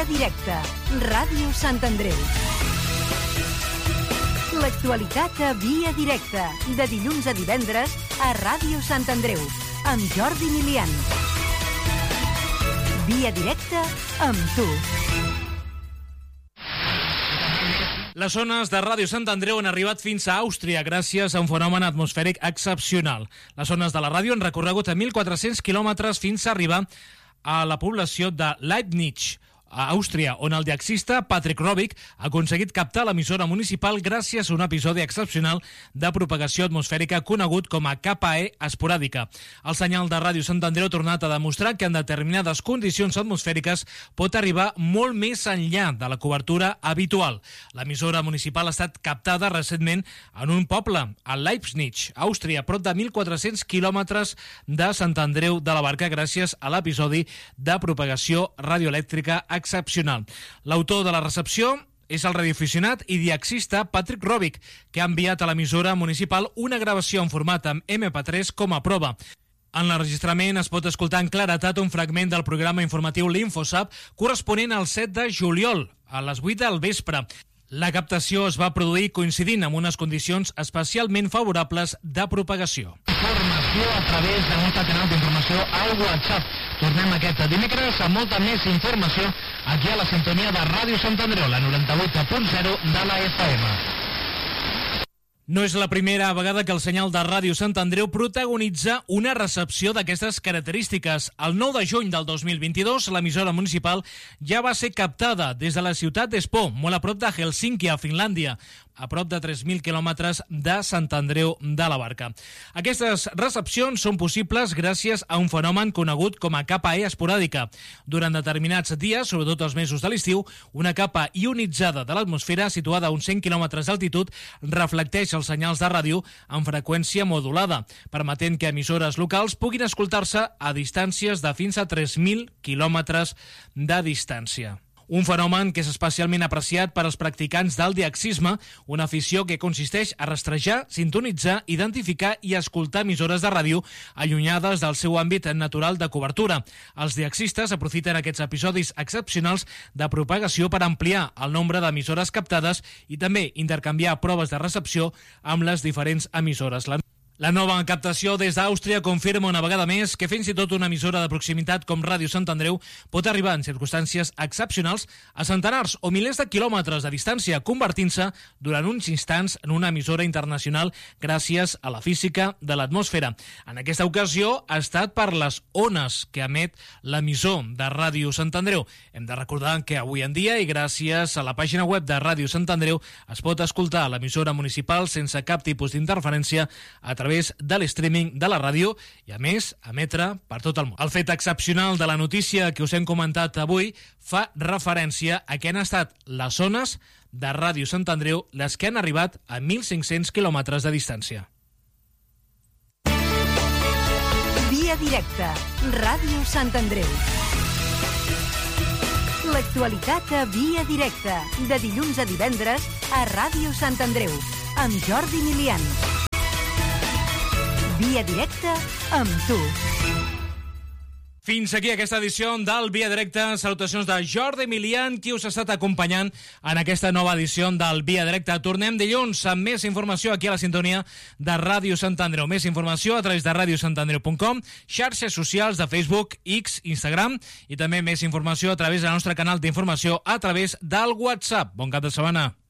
Via Directa, Ràdio Sant Andreu. L'actualitat a Via Directa, de dilluns a divendres a Ràdio Sant Andreu, amb Jordi Milian. Via Directa amb tu. Les zones de Ràdio Sant Andreu han arribat fins a Àustria gràcies a un fenomen atmosfèric excepcional. Les zones de la ràdio han recorregut a 1.400 quilòmetres fins a arribar a la població de Leibnitz, a Àustria, on el diaxista Patrick Robic ha aconseguit captar l'emissora municipal gràcies a un episodi excepcional de propagació atmosfèrica conegut com a KPE esporàdica. El senyal de Ràdio Sant Andreu ha tornat a demostrar que en determinades condicions atmosfèriques pot arribar molt més enllà de la cobertura habitual. L'emissora municipal ha estat captada recentment en un poble, a Leibnitz, Àustria, a prop de 1.400 quilòmetres de Sant Andreu de la Barca, gràcies a l'episodi de propagació radioelèctrica excepcional. L'autor de la recepció és el radioaficionat i diaxista Patrick Robic, que ha enviat a l'emissora municipal una gravació en format amb MP3 com a prova. En l'enregistrament es pot escoltar en claretat un fragment del programa informatiu l'Infosap corresponent al 7 de juliol, a les 8 del vespre. La captació es va produir coincidint amb unes condicions especialment favorables de propagació. Informació a través del nostre canal d'informació al WhatsApp. Tornem aquest dimecres amb molta més informació aquí a la sintonia de Ràdio Sant Andreu, la 98.0 de la FM. No és la primera vegada que el senyal de Ràdio Sant Andreu protagonitza una recepció d'aquestes característiques. El 9 de juny del 2022, l'emissora municipal ja va ser captada des de la ciutat d'Espoo, molt a prop de Hèlsinki, a Finlàndia, a prop de 3.000 quilòmetres de Sant Andreu de la Barca. Aquestes recepcions són possibles gràcies a un fenomen conegut com a capa esporàdica. Durant determinats dies, sobretot els mesos de l'estiu, una capa ionitzada de l'atmosfera situada a uns 100 quilòmetres d'altitud reflecteix els senyals de ràdio en freqüència modulada, permetent que emissores locals puguin escoltar-se a distàncies de fins a 3.000 quilòmetres de distància. Un fenomen que és especialment apreciat per als practicants del diaxisme, una afició que consisteix a rastrejar, sintonitzar, identificar i escoltar emissores de ràdio allunyades del seu àmbit natural de cobertura. Els diaxistes aprofiten aquests episodis excepcionals de propagació per ampliar el nombre d'emissores captades i també intercanviar proves de recepció amb les diferents emissores. La nova captació des d'Àustria confirma una vegada més que fins i tot una emissora de proximitat com Ràdio Sant Andreu pot arribar en circumstàncies excepcionals a centenars o milers de quilòmetres de distància, convertint-se durant uns instants en una emissora internacional gràcies a la física de l'atmosfera. En aquesta ocasió ha estat per les ones que emet l'emissor de Ràdio Sant Andreu. Hem de recordar que avui en dia i gràcies a la pàgina web de Ràdio Sant Andreu es pot escoltar l'emissora municipal sense cap tipus d'interferència a través de l'streaming de la ràdio i, a més, emetre per tot el món. El fet excepcional de la notícia que us hem comentat avui fa referència a que han estat les zones de Ràdio Sant Andreu les que han arribat a 1.500 quilòmetres de distància. Via Directa, Ràdio Sant Andreu. L'actualitat a Via Directa, de dilluns a divendres a Ràdio Sant Andreu, amb Jordi Milian. Via Directa amb tu. Fins aquí aquesta edició del Via Directa. Salutacions de Jordi Milian, qui us ha estat acompanyant en aquesta nova edició del Via Directa. Tornem dilluns amb més informació aquí a la sintonia de Ràdio Sant Andreu. Més informació a través de radiosantandreu.com, xarxes socials de Facebook, X, Instagram i també més informació a través del nostre canal d'informació a través del WhatsApp. Bon cap de setmana.